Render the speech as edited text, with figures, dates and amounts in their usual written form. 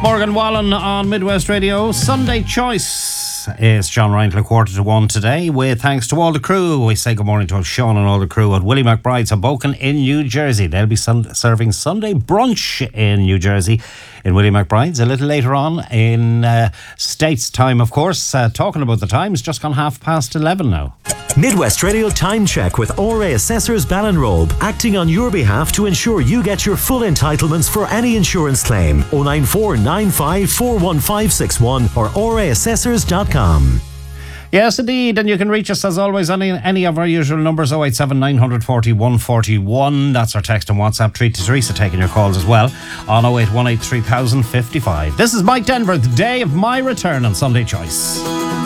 Morgan Wallen on Midwest Radio. Sunday Choice is John Ryan till 1:45 today. With thanks to all the crew. We say good morning to Sean and all the crew at Willie McBride's Hoboken in New Jersey. They'll be serving Sunday brunch in New Jersey in Willie McBride's a little later on in States time, of course. Talking about the time, it's just gone 11:30 now. Midwest Radio Time Check with ORA Assessors Ballinrobe, acting on your behalf to ensure you get your full entitlements for any insurance claim. 09495415561 or oraassessors.com. Yes, indeed, and you can reach us as always on any of our usual numbers, 087 940 141. That's our text and WhatsApp. Treat to Teresa taking your calls as well on 0818 3055. This is Mike Denver, the day of my return on Sunday Choice.